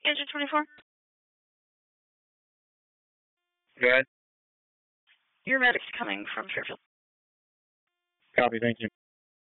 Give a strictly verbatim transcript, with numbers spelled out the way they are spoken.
Engine twenty-four. Good. Your medic's coming from Fairfield. Copy, thank you.